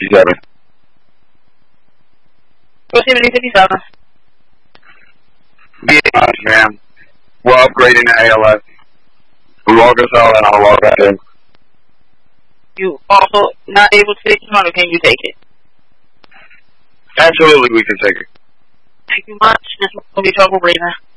57. 57. Be honest, man. We're upgrading to ALS. Log us out and I'll log back in. You also not able to take it on, or can you take it? Absolutely, we can take it. Thank you much. This is going to be trouble, Braver.